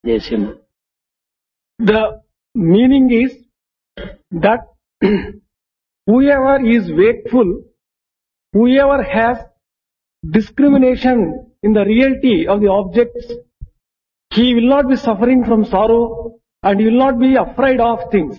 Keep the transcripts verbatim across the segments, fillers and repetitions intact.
దేశం. The meaning is that whoever is wakeful, whoever has discrimination in the reality of the objects, he will not be suffering from sorrow and he will not be afraid of things.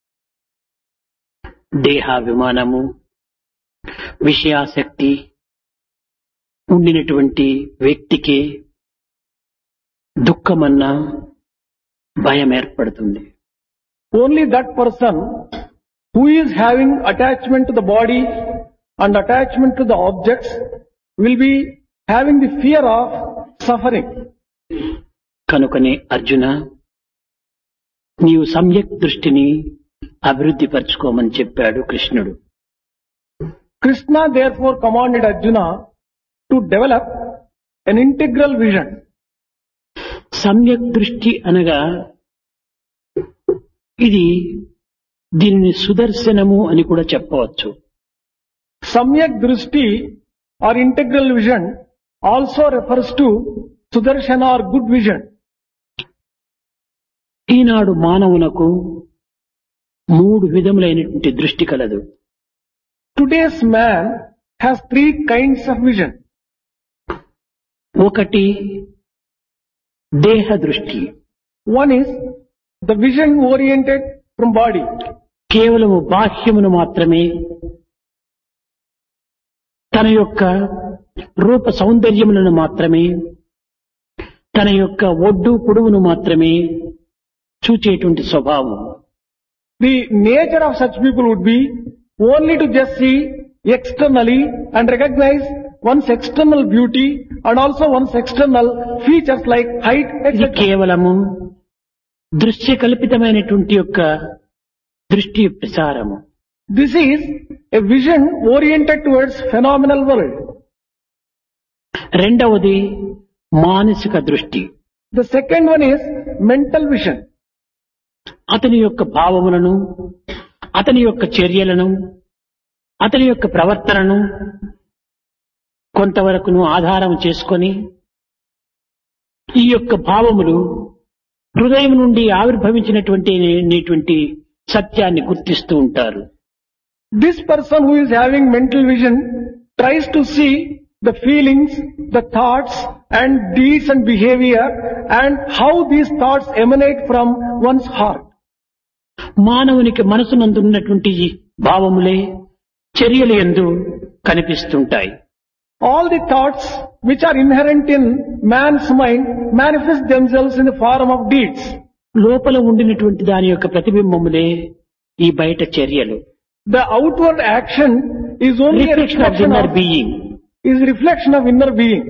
దేహాభిమానము, విషయాసక్తి ఉండినటువంటి వ్యక్తికి దుఃఖమన్నా భయం ఏర్పడుతుంది. Only that person who is having attachment to the body and attachment to the objects will be having the fear of suffering. కనుకనే అర్జున, నీవు సమ్యక్ దృష్టిని అభివృద్ధి పరచుకోమని చెప్పాడు కృష్ణుడు. Krishna therefore commanded Arjuna to develop an integral vision. సమ్యక్ దృష్టి అనగా ఇది దీనిని సుదర్శనము అని కూడా చెప్పవచ్చు. Samyak Drishti or integral vision also refers to Sudarshana or good vision. ఈనాడు మానవునకు మూడు విధములైనటువంటి దృష్టి కలదు. Today's man has three kinds of vision. ఒకటి దేహ దృష్టి. One is the vision oriented from body. కేవలము బాహ్యమును మాత్రమే, తన యొక్క రూప సౌందర్యములను మాత్రమే, తన యొక్క ఒడ్డు పొడువును మాత్రమే చూచేటువంటి స్వభావం. The nature of such people would be only to just see externally and recognize one's external beauty and also one's external features like height, ఇది et cetera. కేవలము దృశ్య కల్పితమైనటువంటి యొక్క దృష్టి ప్రసారము. This is a vision oriented towards phenomenal world. రెండవది మానసిక దృష్టి. The second one is mental vision. అతని యొక్క భావములను, అతని యొక్క చర్యలను, అతని యొక్క ప్రవర్తనను కొంతవరకును ఆధారం చేసుకొని ఈ యొక్క భావములు హృదయం నుండి ఆవిర్భవించినటువంటి నేటువంటి సత్యాన్ని గుర్తిస్తూ ఉంటారు. This person who is having mental vision tries to see the feelings, the thoughts and deeds and behavior and how these thoughts emanate from one's heart. మానవునికి మనసునందున్నటువంటి ఈ భావములే చర్యలు యందు కనిపిస్తుంటాయి. All the thoughts which are inherent in man's mind manifest themselves in the form of deeds. లోపల ఉండినటువంటి దాని యొక్క ప్రతిబింబములే ఈ బయట చర్యలు. The outward action is only a reflection of reflection inner of, being. is reflection of inner being.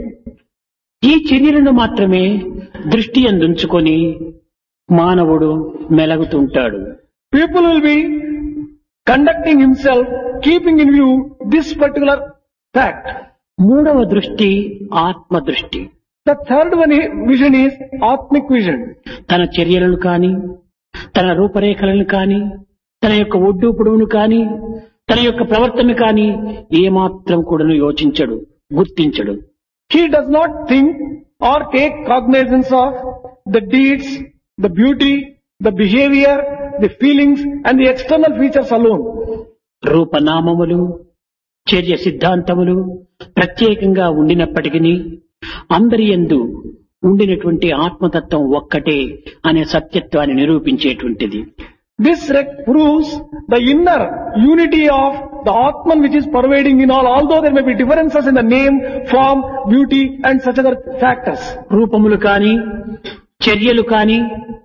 ఈ చర్యలను మాత్రమే దృష్టి అందుంచుకొని మానవుడు మెలగుతుంటాడు. People will be conducting himself, keeping in view this particular fact. మూడవ దృష్టి ఆత్మ దృష్టి. The third one is, vision is Atmic vision. తన చర్యలను కాని, తన రూపరేఖలను కాని, తన యొక్క ఒడ్డు పొడవును కాని, తన యొక్క ప్రవర్తన కాని ఏమాత్రం కూడాను యోచించడు, గుర్తించడు. He does not think or take cognizance of the deeds, the beauty, the behavior, the feelings and the external features alone. రూపనామములు, చర్య సిద్ధాంతములు ప్రత్యేకంగా ఉండినప్పటికీ అందరి యందు ఉండినటువంటి ఆత్మతత్వం ఒక్కటే అనే సత్యత్వాన్ని నిరూపించేటువంటిది. This rec- proves the inner unity of the Atman which is pervading in all, although there may be differences in the name, form, beauty and such other factors. రూపములు కాని, చర్యలు కాని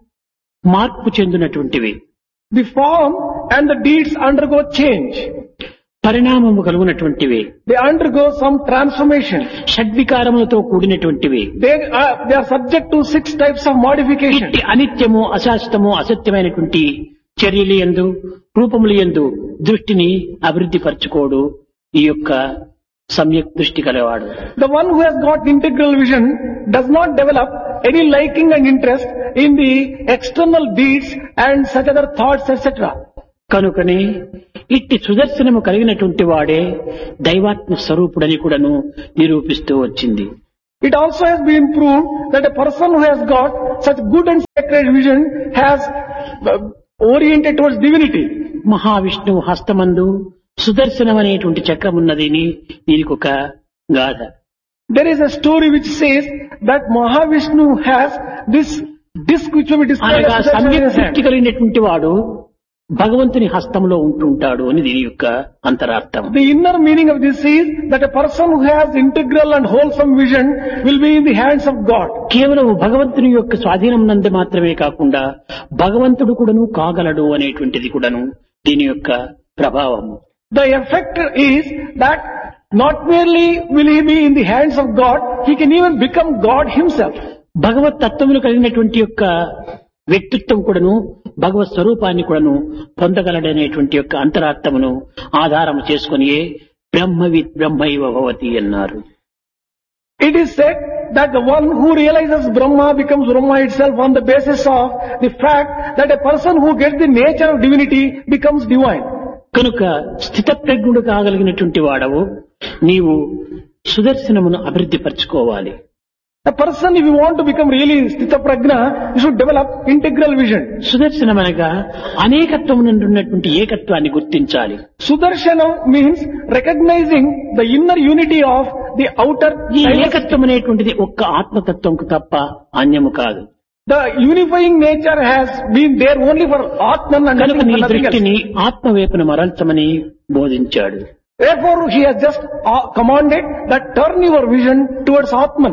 మార్పు చెందినటువంటివి. The form and the deeds undergo change. పరిణామము కలుగునటువంటివి. They undergo some transformation. షడ్వికారములతో కూడినటువంటివి. They are, they are subject to six types of modification. ఇట్టి అనిత్యము, అశాశ్వతము, అసత్యమైనటువంటి చర్యలు యందు, రూపముల యందు దృష్టిని అభివృద్ధి పరచుకోడు ఈ యొక్క సమ్యక్ దృష్టి కలవాడు. The one who has got integral vision does not develop any liking and interest in the external deeds and such other thoughts, et cetera. కనుకనే ఇట్టి సుదర్శనము కలిగినటువంటి వాడే దైవాత్మ స్వరూపుడని కూడాను నిరూపిస్తూ వచ్చింది. It also has been proved that a person who has got such good and sacred vision has uh, oriented towards divinity. మహావిష్ణువు హస్తమందు సుదర్శనం అనేటువంటి చక్రం ఉన్నదని దీనికి ఒక గాథ. There is a story which says that Mahavishnu has this disc which will be described అనగా as Sudarshan in సమ్యక్ his hand. దృష్టి కలిగినటువంటి వాడు భగవంతుని హస్తంలో ఉంటుంటాడు అని దీని యొక్క అంతరార్థం. The inner meaning of this is that a person who has integral and wholesome vision will be in the hands of God. కేవలం భగవంతుని యొక్క స్వాధీనం నందు మాత్రమే కాకుండా భగవంతుడు కూడాను కాగలడు అనేటువంటిది కూడాను దీని యొక్క ప్రభావము. The effect is that not merely will he be in the hands of God, he can even become God himself. భగవత్ తత్వములు కలిగినటువంటి యొక్క వ్యక్తిత్వం కూడాను భగవత్ స్వరూపాన్ని కూడాను పొందగలడనేటువంటి యొక్క అంతరార్థమును ఆధారం చేసుకుని బ్రహ్మవిత్ బ్రహ్మైవ భవతి అన్నారు. It is said that the one who realizes Brahma becomes Brahma itself on the basis of the fact that a person who gets the nature of divinity becomes divine. కనుక స్థితప్రజ్ఞుడు కాగలిగినటువంటి వాడవు నీవు సుదర్శనమును అభివృద్ధి పరచుకోవాలి. A person, if you want to become really Sthita Prajna, you should develop integral vision. Sudarshanam అనగా అనేకత్వం నుండి ఉన్నటువంటి ఏకత్వాన్ని గుర్తించాలి. Sudarshanam means recognizing the inner unity of the outer. ఈ ఏకత్వం అనేటువంటిది ఒక్క ఆత్మతత్వంకు తప్ప అన్యము కాదు. The unifying nature has been there only for Atman and కనుక నీ nothing దృష్టిని else. ఆత్మవైపున మరల్చమని బోధించాడు. Therefore, he has just uh, commanded that turn your vision towards Atman.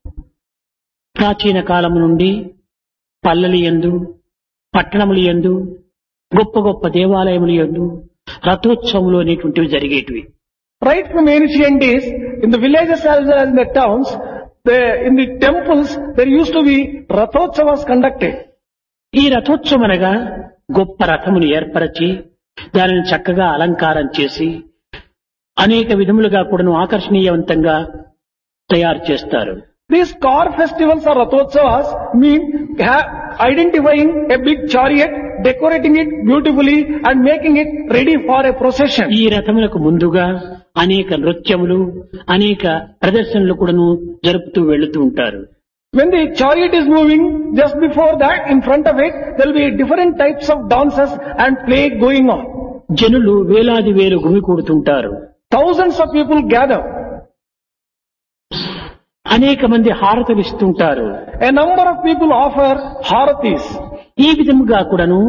ప్రాచీన కాలం నుండి పల్లెలు యందు పట్టణములు యందు గొప్ప గొప్ప దేవాలయములు యందు రథోత్సవములు అనేటువంటివి జరిగేటివి. Right from ancient days, in the villages as well as in the towns, the, in the temples, there used to be Rathotsavas conducted. ఈ రథోత్సవం అనగా గొప్ప రథమును ఏర్పరచి దానిని చక్కగా అలంకారం చేసి అనేక విధములుగా కూడాను ఆకర్షణీయవంతంగా తయారు చేస్తారు. These car festivals or Rathotsavas mean ha- identifying a big chariot, decorating it beautifully and making it ready for a procession. ఈ రథములకు ముందుగా అనేక నృత్యములు అనేక ప్రదర్శనలు కూడాను జరుపుతూ వెళుతూ ఉంటారు. When the chariot is moving, just before that, in front of it, there will be different types of dances and play going on. జనులు వేలాది వేలు గుమికూడుతుంటారు. Thousands of people gather. అనేక మంది హారతులు ఇస్తుంటారు. A number of people offer haratis. ఈ విధముగా కూడాను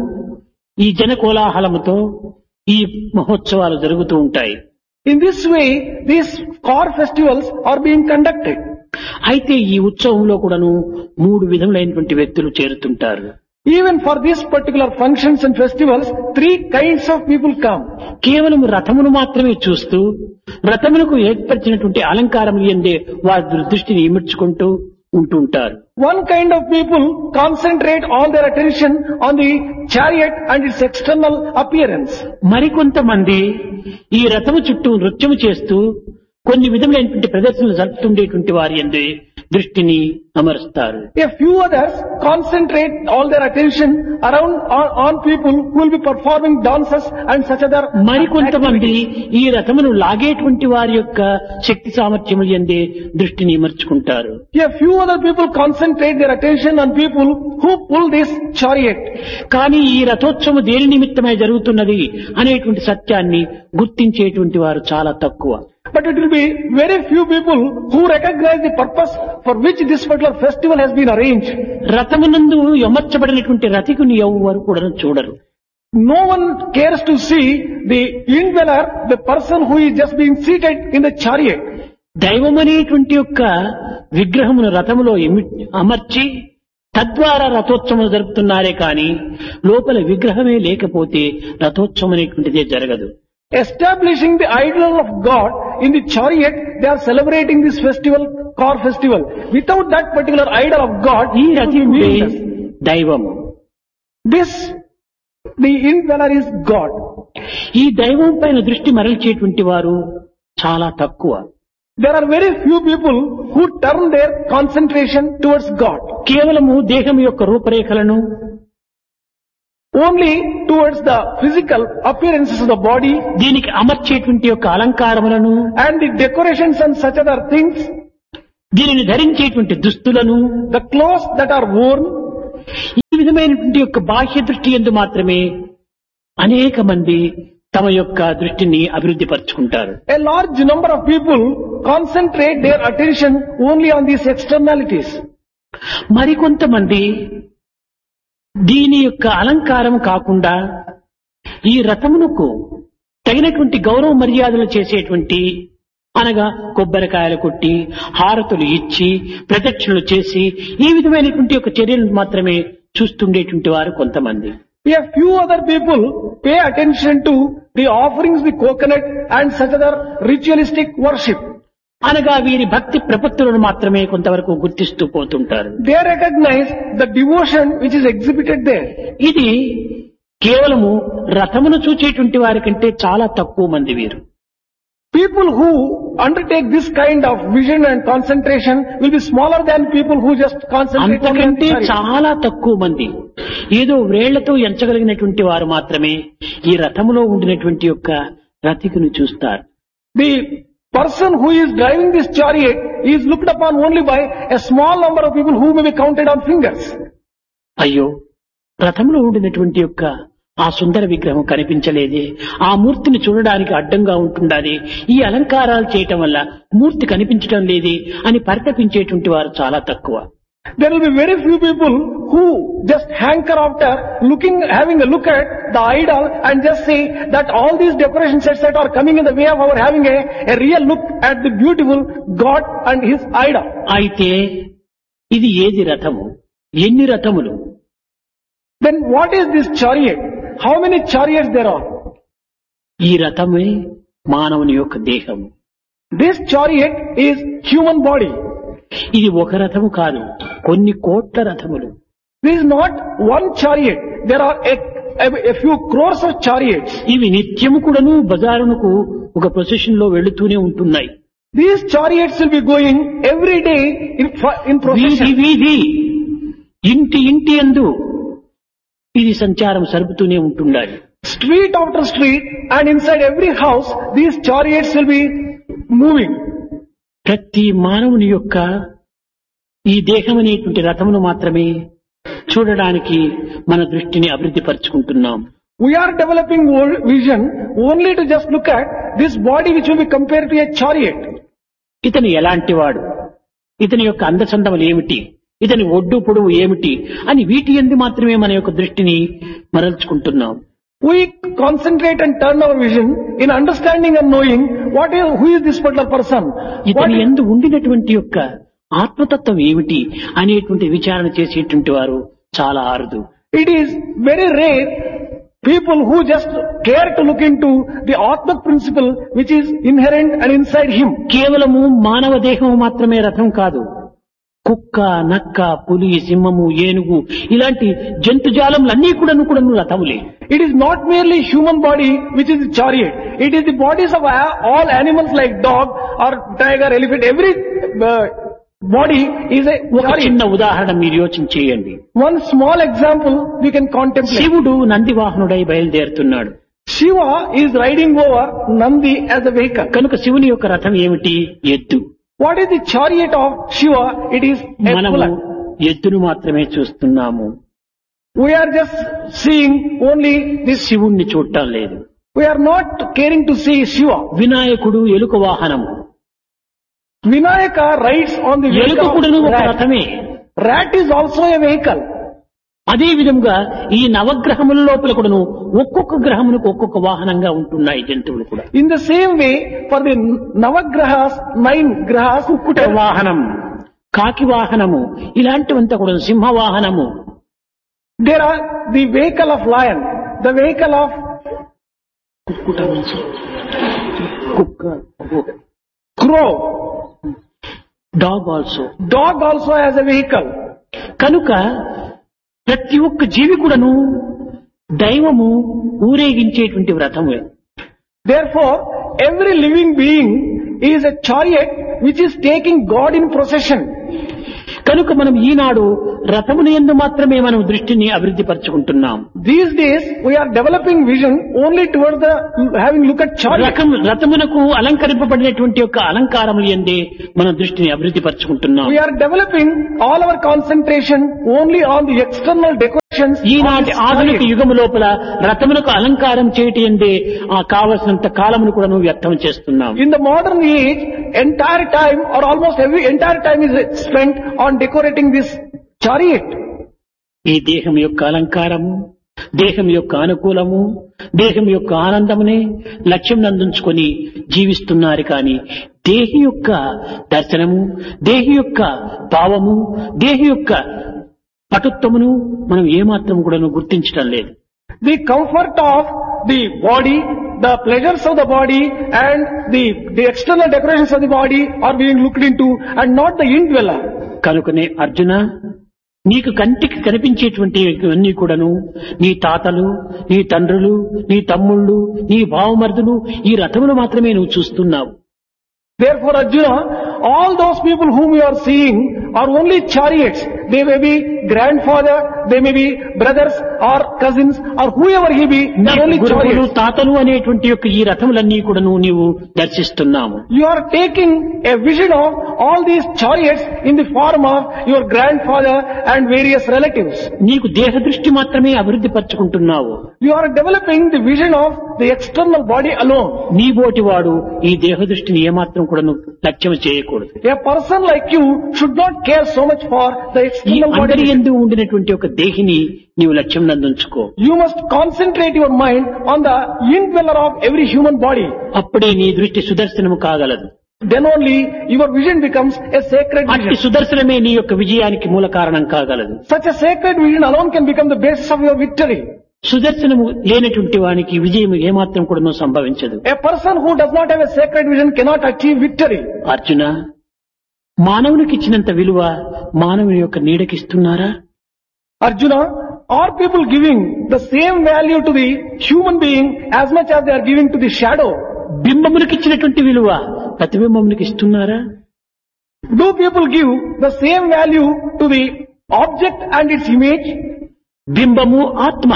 ఈ జన కోలాహలముతో ఈ మహోత్సవాలు జరుగుతూ ఉంటాయి. In this way, these car festivals are being conducted. అయితే ఈ ఉత్సవంలో కూడాను మూడు విధములైనటువంటి వ్యక్తులు చేరుతుంటారు. Even for these particular functions and festivals, three kinds of people come. కేవలం రథమును మాత్రమే చూస్తూ రథములకు ఏర్పరిచినటువంటి అలంకారములు ఎందే వారి దృష్టిని ఇమిడ్చుకుంటూ ఉంటుంటారు. One kind of people concentrate all their attention on the chariot and its external appearance. మరికొంతమంది ఈ రథము చుట్టూ నృత్యము చేస్తూ కొన్ని విధములైనటువంటి ప్రదర్శనలు జరుపుతుండేటువంటి వారి యందు దృష్టిని అమరుస్తారు. A few others concentrate all their attention around on, on people who will be performing dances and such other. మరికొంతమంది ఈ రథమును లాగేటువంటి వారి యొక్క శక్తి సామర్థ్యములు యందే దృష్టిని అమర్చుకుంటారు. A few other people concentrate their attention on people who pull this chariot. కానీ ఈ రథోత్సవం దేని నిమిత్తమై జరుగుతున్నది అనేటువంటి సత్యాన్ని గుర్తించేటువంటి వారు చాలా తక్కువ. But it will be very few people who recognize the purpose for which this particular festival has been arranged. రథమునందు అమర్చబడినటువంటి రథికుని ఎవరు కూడా చూడరు. No one cares to see the indweller, the person who is just being seated in the chariot. దైవం అనేటువంటి యొక్క విగ్రహమును రథములో ఇమి- అమర్చి తద్వారా రథోత్సవం జరుపుతున్నారే కానీ లోపల విగ్రహమే లేకపోతే రథోత్సవం అనేటువంటిదే జరగదు. Establishing the idol of God in the chariot, they are celebrating this festival, car festival. Without that particular idol of God, ఈ it will be రథికుడే meaningless. దైవము. This, the indweller is God. ఈ దైవం పైన దృష్టి మరల్చేటువంటి వారు చాలా తక్కువ. There are very few people who turn their concentration towards God. కేవలము దేహం యొక్క రూపరేఖలను Only towards the physical appearances of the body దీనికి అమర్చేటువంటి యొక్క అలంకారములను and the decorations and such other things. దీనిని ధరించేటువంటి దుస్తులను, the clothes that are worn, ఈ విధమైనటువంటి యొక్క బాహ్య దృష్టి యందు మాత్రమే అనేక మంది తమ యొక్క దృష్టిని అభివృద్ధి పరుచుకుంటారు. a large number of people concentrate their attention only on these externalities. మరికొంతమంది దీని యొక్క అలంకారం కాకుండా ఈ రథమునకు తగినటువంటి గౌరవ మర్యాదలు చేసేటువంటి, అనగా కొబ్బరికాయలు కొట్టి హారతులు ఇచ్చి ప్రదక్షిణలు చేసి ఈ విధమైనటువంటి ఒక చర్యలను మాత్రమే చూస్తుండేటువంటి వారు కొంతమంది. A few other people pay attention to the offerings, the coconut and such other ritualistic worship. అనగా వీరి భక్తి ప్రపత్తులను మాత్రమే కొంతవరకు గుర్తిస్తూ పోతుంటారు. They recognize the devotion which is exhibited there. ఇది కేవలము రథమును చూచేటువంటి వారి కంటే చాలా తక్కువ మంది వీరు. People who undertake this kind of vision and concentration will be smaller than people who just concentrate on అంతకంటే the చాలా తక్కువ మంది ఏదో వ్రేళ్లతో ఎంచగలిగినటువంటి వారు మాత్రమే ఈ రథములో ఉండినటువంటి యొక్క రథికును చూస్తారు. The person who is driving this chariot is looked upon only by a small number of people who may be counted on fingers. అయ్యో, రథంలో ఉండినటువంటి యొక్క ఆ సుందర విగ్రహం కనిపించలేదే, ఆ మూర్తిని చూడడానికి అడ్డంగా ఉంటుండాలి, ఈ అలంకారాలు చేయటం వల్ల మూర్తి కనిపించడం లేదే అని పరితపించేటువంటి వారు చాలా తక్కువ. There will be very few people who just hanker after looking, having a look at the idol and just say that all these decoration sets that are coming in the way of our having a, a real look at the beautiful God and his idol. అయితే ఇది ఏది రథము, ఎన్ని రథములు? Then what is this chariot? How many chariots there are? ఈ రథమే మానవుని యొక్క దేహము. This chariot is human body. ఇది ఒక రథము కాదు, కొన్ని కోట్ల రథములు. This is not one chariot. There are a, a, a few crores of chariots. ఇవి నిత్యము కూడాను బజారునకు ఒక ప్రొసెషన్ లో వెళుతూనే ఉంటున్నాయి. These chariots will be going every day in, in వీధి procession. వీధి, ఇంటి ఇంటి యందు ఇది సంచారం సరుపుతూనే ఉంటుండాలి. Street after street and inside every house, these chariots will be moving. ప్రతి మానవుని యొక్క ఈ దేహం అనేటువంటి రథమును మాత్రమే చూడడానికి మన దృష్టిని అభివృద్ధి పరుచుకుంటున్నాం. We are developing wo- vision only to just look at this body which will be compared to a chariot. ఇతను ఎలాంటి వాడు, ఇతని యొక్క అందచందములు ఏమిటి, ఇతని ఒడ్డు పొడవు ఏమిటి అని వీటి యందు మాత్రమే మన యొక్క దృష్టిని మరల్చుకుంటున్నాం. We concentrate and turn our vision in understanding and knowing what is, who is this particular person. What ఇతని is, యందు ఉండినటువంటి యొక్క ఆత్మతత్వం ఏమిటి అనేటువంటి విచారణ చేసేటువంటి వారు చాలా అరుదు. it is very rare people who just care to look into the Atma principle which is inherent and inside him. కేవలము మానవ దేహము మాత్రమే రథం కాదు, కుక్క, నక్క, పులి, సింహము, ఏనుగు ఇలాంటి జంతుజాలములన్నీ కూడాను కూడాను రథములే. It is not merely human body which is the chariot. It is the bodies of a- all animals like dog or tiger, elephant. Every uh, body is a ఒక chariot. చిన్న ఉదాహరణ మీరు యోచన చేయండి. One small example we can contemplate. శివుడు Nandi వాహనుడై బయలుదేరుతున్నాడు. Shiva is riding over Nandi as a vehicle. కనుక శివుని యొక్క రథం ఏమిటి? ఎద్దు. What is the chariot of Shiva? It is a మనము bullock. ఎద్దును మాత్రమే చూస్తున్నాము, We are just seeing only this. శివుణ్ణి చూడటం లేదు. We are not caring to see Shiva. వినాయకుడు ఎలుక వాహనము, Vinayaka rides on the ఎలుక vehicle కూడాను of ఒక rat. రథమే. Rat is also a vehicle. అదే విధంగా ఈ నవగ్రహముల లోపల కూడాను ఒక్కొక్క గ్రహమునకు ఒక్కొక్క వాహనంగా ఉంటున్నాయి జంతువులు కూడా. In the same way, for the Navagrahas, nine grahas, కుక్కుట వాహనం, కాకి వాహనము, ఇలాంటివంతా కూడా సింహ వాహనము, there are the vehicle of lion, the vehicle of కుక్కుట నుంచి కుక్క, crow, dog also. dog also has a vehicle. కనుక ప్రతి ఒక్క జీవి కూడాను దైవము ఊరేగించేటువంటి వ్రతమే. Therefore, every living being is a chariot which is taking God in procession. కనుక మనం ఈనాడు రథముని యందు మాత్రమే మనం దృష్టిని అభివృద్ధి పరచుకుంటున్నాం. These days we are developing vision only towards the having look at chariot. రకం రథమునకు అలంకరింపబడినటువంటి యొక్క అలంకారములు యందే మన దృష్టిని అభివృద్ధి పరచుకుంటున్నాం. We are developing all our concentration only on the external decorations. ఈనాటి ఆధునిక యుగము లోపల రథమునకు అలంకారం చేయటి యందే ఆ కావలసినంత కాలమును కూడా వ్యర్థం చేస్తున్నాం. In the modern age, entire time or almost every entire time is spent on decorating this chariot. ఈ దేహం యొక్క అలంకారము, దేహం యొక్క అనుకూలము, దేహం యొక్క ఆనందమునే లక్ష్యం నందుంచుకొని జీవిస్తున్నారు కానీ దేహి యొక్క దర్శనము, దేహి యొక్క భావము, దేహి యొక్క పటుత్వమును మనం ఏమాత్రం కూడా గుర్తించడం లేదు. The comfort of the body, the pleasures of the body and the, the external decorations of the body are being looked into and not the indweller. కనుకనే అర్జున, నీకు కంటికి కనిపించేటువంటి అన్ని కూడాను నీ తాతలు, నీ తండ్రులు, నీ తమ్ముళ్ళు, నీ భావమర్దులు ఈ రథములు మాత్రమే నువ్వు చూస్తున్నావు. Therefore, Arjuna, all those people whom you are seeing are only chariots. They may be grandfather, they may be brothers or cousins or whoever he be, they are only గురువులు, chariots. తాతలు అనేటువంటి యొక్క ఈ రథములన్నీ కూడాను నీవు దర్శిస్తున్నాము. You are taking a vision of all these chariots in the form of your grandfather and various relatives. నీకు దేహ దృష్టి మాత్రమే అభివృద్ధి పరచుకుంటున్నావు. You are developing the vision of the external body alone. నీ బోటి వాడు ఈ దేహ దృష్టిని ఏమాత్రం కూడా లక్ష్యం చేయకూడదు. A person like you should not care so much for the ఈ external అందరి body. యందు ఉండినటువంటి ఒక దేహిని నీవు లక్ష్యం నందుంచుకో. You must concentrate your mind on the indweller of every human body. అప్పుడే నీ దృష్టి సుదర్శనము కాగలదు. Then only your vision becomes a sacred అట్టి vision. సుదర్శనమే నీ యొక్క విజయానికి మూల కారణం కాగలదు. Such a sacred vision alone can become the basis of your victory. సుదర్శనము లేనటువంటి వానికి విజయం ఏమాత్రం కూడా సంభవించదు. A person who does not have a sacred vision cannot achieve victory. Arjuna, మానవునికి ఇచ్చినంత విలువ మానవుని యొక్క నీడకిస్తున్నారా? Arjuna, are people giving the same value to the human being as much as they are giving to the shadow? బింబమునికి ఇచ్చినటువంటి విలువ ప్రతిబింబమునికి ఇస్తున్నారా? Do people give the same value to the object and its image? బింబము ఆత్మ.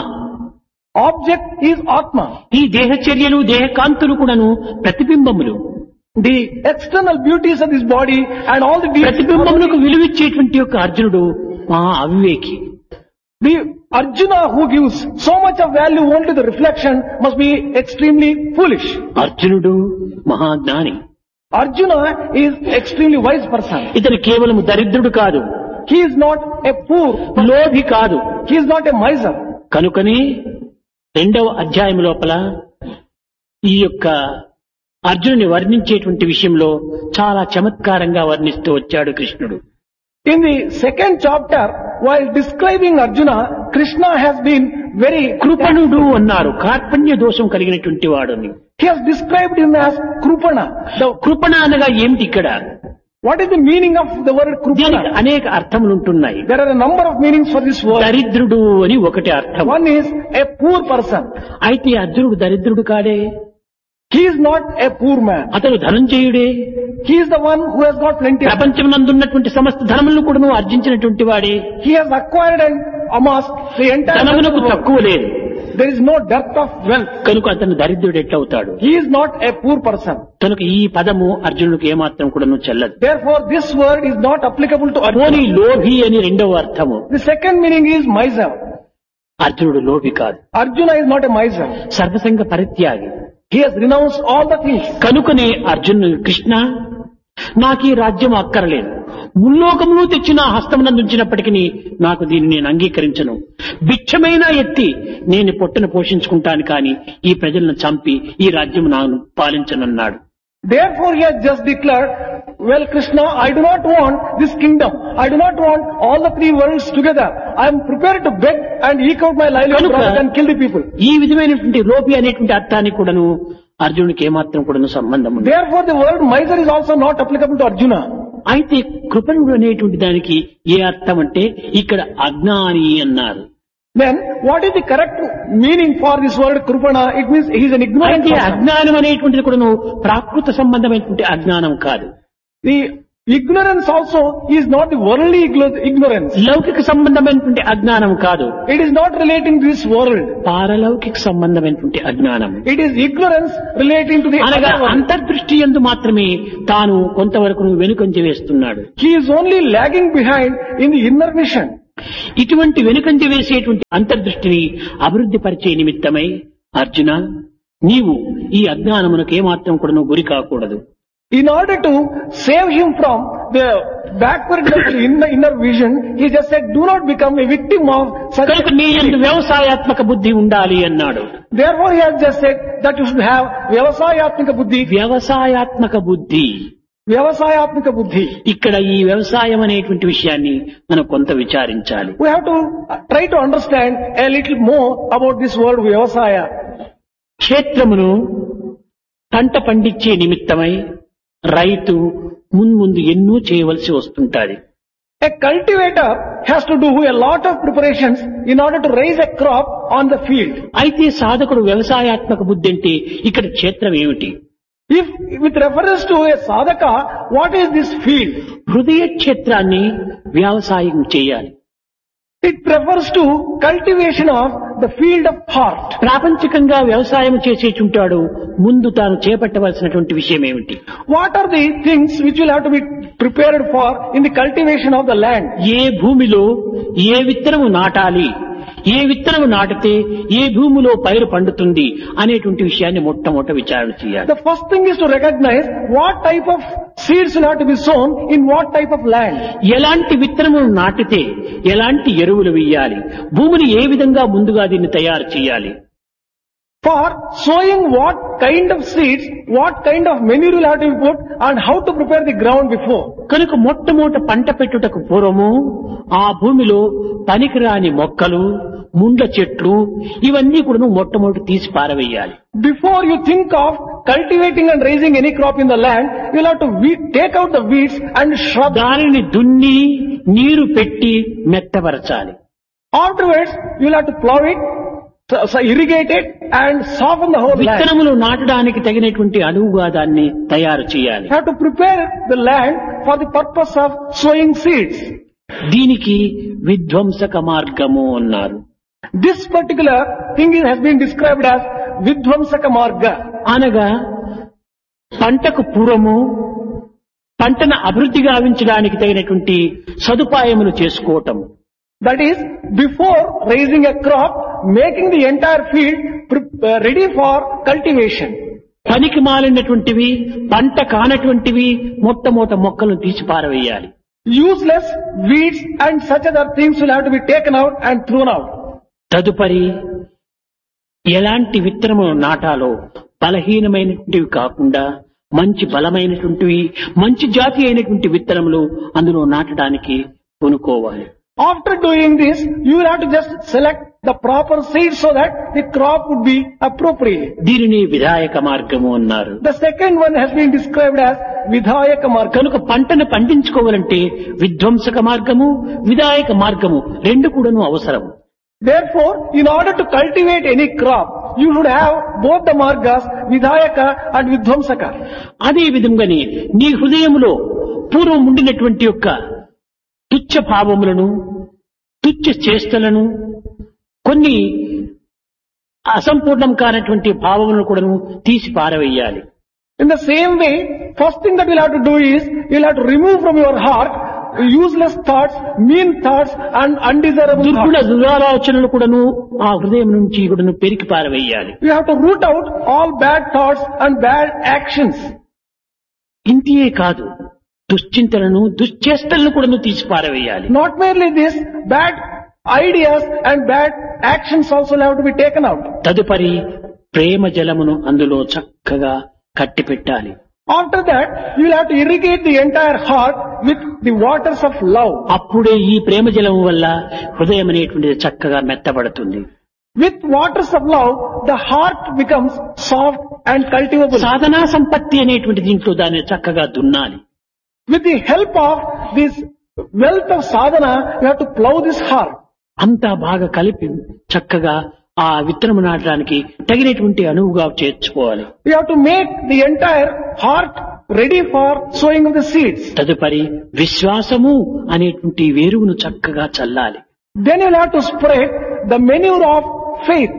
Object is Atma. ఈ దేహచర్యలు, దేహ కాంతులు కూడాను ప్రతిబింబములు. The external beauties of this body and all the beauties. ప్రతిబింబములకు విలువిచ్చేటువంటి యొక్క అర్జునుడు మహా అవివేకి. The Arjuna who gives so much of value only to the reflection must be extremely foolish. అర్జునుడు మహాజ్ఞాని. Arjuna is extremely wise person. ఇతను కేవలం దరిద్రుడు కాదు, He is not a poor, లోభి కాదు. he is not a miser. కనుకనే రెండవ అధ్యాయం లోపల ఈ యొక్క అర్జునుని వర్ణించేటువంటి విషయంలో చాలా చమత్కారంగా వర్ణిస్తూ వచ్చాడు కృష్ణుడు. In the second chapter, while describing Arjuna, Krishna has been very కృపణుడు అన్నారు, కార్పణ్య దోషం కలిగినటువంటి వాడని. He has described him as Krupana. The, కృపణ అనగా ఏమిటి ఇక్కడ? what is the meaning of the word దీనికి Krupana? అనేక అర్థములు ఉంటున్నాయి. There are a number of meanings for this word. దరిద్రుడు అని ఒకటి అర్థం. One is a poor person. అయితే అర్జునుడు దరిద్రుడు కాడే, He is not a poor man. అతను ధనంజయుడే. He is the one who has got plenty of. ప్రపంచం నందున్నటువంటి సమస్త ధనములను కూడా అర్జించినటువంటి వాడే. He has acquired and amassed the entire ధనమునకు wealth. తక్కువ లేదు. There is no dearth of wealth. కనుక అతను దరిద్రుడు ఎట్లవుతాడు? He is not a poor person. కనుక ఈ పదము అర్జునుడికి ఏమాత్రం కూడా చెల్లదు. Therefore, this word is not applicable to పోనీ Arjuna. లోభి అని రెండవ అర్థము. The second meaning is miser. అర్జునుడు లోభి కాదు, Arjuna is not a miser. సర్వసంగ పరిత్యాగి. He has renounced all the things. కనుకనే అర్జునుడు, కృష్ణ నాకు ఈ రాజ్యం అక్కరలేదు, ముల్లోకములు తెచ్చి నా హస్తమునందుంచినప్పటికీ నాకు దీన్ని నేను అంగీకరించను. భిక్షమైనా ఎత్తి నేను పొట్టను పోషించుకుంటాను కానీ ఈ ప్రజలను చంపి ఈ రాజ్యం నాకు పాలించనన్నాడు. Therefore, he has just declared, well, Krishna, I do not want this kingdom. I do not want all the three worlds together. I am prepared to beg and eke out my livelihood కనుక rather than kill the people. ఈ విధమైనటువంటి లోపి అనేటువంటి అర్థానికి కూడాను అర్జునుడికి ఏమాత్రం కూడాను సంబంధం ఉంది. Therefore, the word miser is also not applicable to Arjuna. అయితే కృపణుడు అనేటువంటి దానికి ఏ అర్థం అంటే ఇక్కడ అజ్ఞాని అన్నారు. Then, what is the correct meaning for this word Krupana? It means he is an ignorant అయితే person. అజ్ఞానం అనేటువంటిది కూడాను ప్రాకృత సంబంధమైనటువంటి అజ్ఞానం కాదు. The Ignorance also is not the worldly igno- ignorance. లౌకిక సంబంధమైనటువంటి అజ్ఞానం కాదు, It is not relating to this world. పారలౌకిక సంబంధమైనటువంటి అజ్ఞానం. It is ignorance relating to the అనగా other world. అంతర్దృష్టి యందు మాత్రమే తాను కొంతవరకు వెనుకంజ వేస్తున్నాడు. He is only lagging behind in the inner vision. ఇటువంటి వెనుకంజ వేసేటువంటి అంతర్దృష్టిని అభివృద్ధి పరిచే నిమిత్తమై అర్జున, నీవు ఈ అజ్ఞానమునకు ఏమాత్రం కూడా నువ్వు గురి కాకూడదు. In order to save him from the backwardness in the inner vision, he just said, do not become a victim of such కనుక నీ యందు వ్యవసాయాత్మక బుద్ధి ఉండాలి అన్నాడు. Therefore he has just said that you should have Vyavasayatmika Buddhi. వ్యవసాయాత్మక బుద్ధి. Vyavasayatmika Buddhi. ఇక్కడ ఈ వ్యవసాయం అనేటువంటి విషయాన్ని మనం కొంత విచారించాలి. We have to try to understand a little more about this word Vyavasaya. క్షేత్రమును పంట పండించే నిమిత్తమై రైతు మున్ముందు ఎన్నో చేయవలసి వస్తుంటాది. A cultivator has to do a lot of preparations in order to raise a crop on the field. అయితే సాధకుడు వ్యవసాయాత్మక బుద్ధి అంటే ఇక్కడ క్షేత్రం ఏమిటి? If with reference to a sadhaka, what is this field? హృదయ క్షేత్రాన్ని వ్యవసాయం చేయాలి. It refers to cultivation of the field of heart. ప్రాపంచికంగా వ్యవసాయం చేసేటుంటాడు, ముందు తాను చేపట్టవలసినటువంటి విషయం ఏమిటి? What are the things which will have to be prepared for in the cultivation of the land? ఏ భూమిలో ఏ విత్తనము నాటాలి, ఏ విత్తనము నాటితే ఏ భూమిలో పైరు పండుతుంది అనేటువంటి విషయాన్ని మొట్టమొదట విచారణ చేయాలి. The first thing is to recognize what type of seeds will have to be sown in what type of land. ఎలాంటి విత్తనములు నాటితే ఎలాంటి ఎరువులు వేయాలి, భూమిని ఏ విధంగా ముందుగా దీన్ని తయారు చేయాలి. For sowing what kind of seeds, what kind of manure will have to be put and how to prepare the ground before. కనుక మొట్టమొదట పంట పెట్టుటకు పూర్వము ఆ భూమిలో పనికిరాని మొక్కలు, ముండ్ల చెట్లు ఇవన్నీ కూడా మొట్టమొదటి తీసి పారవేయాలి. Before you think of cultivating and raising any crop in the land, you will have to weed, take out the weeds and shrubs. దానిని దున్ని నీరు పెట్టి మెత్తపరచాలి. Afterwards, you will have to plow it, so, so irrigate it and soften the whole land. విత్తనములు నాటడానికి తగినటువంటి అనువుగా దాన్ని తయారు చేయాలి. You have to prepare the land for the purpose of sowing seeds. దీనికి విధ్వంసక మార్గము అన్నారు. This particular thing is- has been described as Vidvamsaka Marga. అనగా పంటకు పూర్వము పంటను అభివృద్ధి గావించడానికి తగినటువంటి సదుపాయములు చేసుకోవటం. That is, before raising a crop, making the entire field pre- uh, ready for cultivation. పనికి మాలినటువంటివి, పంట కానటువంటివి మొట్టమొదట మొక్కలను తీసి పారవేయాలి. Useless weeds and such other things will have to be taken out and thrown out. తదుపరి ఎలాంటి విత్తనము నాటాలో బలహీనమైనటువంటివి కాకుండా మంచి బలమైనటువంటివి, మంచి జాతి అయినటువంటి విత్తనములు అందులో నాటడానికి కొనుక్కోవాలి. After doing this, you will have to just select the proper seeds so that the crop would be appropriate. దీనిని విధాయక మార్గము అన్నారు. The second one has been described as Vidhayaka Marga. కనుక పంటను పండించుకోవాలంటే విధ్వంసక మార్గము, విధాయక మార్గము రెండు కూడాను అవసరం. Therefore, in order to cultivate any crop, you should have both the margas, Vidhayaka and Vidvamsaka. అదే విధంగానే నీ హృదయములో పూర్వం ఉండినటువంటి యొక్క తుచ్చ భావములను, తుచ్చ చేష్టలను, కొన్ని అసంపూర్ణం కానటువంటి భావములను కూడాను తీసి పారవేయాలి. In the same way, first thing that you'll have to do is, you'll have to remove from your heart useless thoughts, mean thoughts and undesirable దుర్గుణ thoughts. దురాలోచనలు కూడాను ఆ హృదయం నుంచి కూడాను పెరికి పారవేయాలి. You have to root out all bad thoughts and bad actions. ఇంతియే కాదు, దుశ్చింతలను, దుశ్చేష్టలను కూడాను తీసి పారవేయాలి. Not merely this, bad ideas and bad actions also will have to be taken out. తదుపరి ప్రేమ జలమును అందులో చక్కగా కట్టిపెట్టాలి. After that, you will have to irrigate the entire heart with the waters of love. అప్పుడే ఈ ప్రేమ జలము వల్ల హృదయం అనేటువంటిది చక్కగా మెత్తబడుతుంది. With waters of love, the heart becomes soft and cultivable. సాధనా సంపత్తి అనేటువంటి దీంట్లో దాన్ని చక్కగా దున్నాలి. With the help of this wealth of sadhana, you have to plow this heart. అంతా బాగా కలిపి చక్కగా ఆ విత్తనము నాటడానికి తగినటువంటి అనువుగా చేర్చుకోవాలి. You have to make the entire heart ready for sowing of the seeds. తదుపరి విశ్వాసము అనేటువంటి వేరువును చక్కగా చల్లాలి. Then you'll have to spread the manure of faith.